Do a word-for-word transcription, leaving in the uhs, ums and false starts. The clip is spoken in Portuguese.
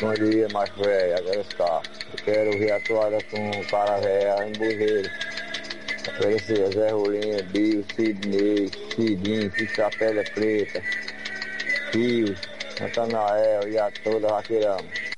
Escondia, mais velho, agora está. Eu quero ver a toada com o cara velho em Buzeiro. Oferecer Zé Rolinha, Bio, Sidney, Cidinho, Ficha Pedra Preta, Fios, Natanael e a toda Vaqueirão.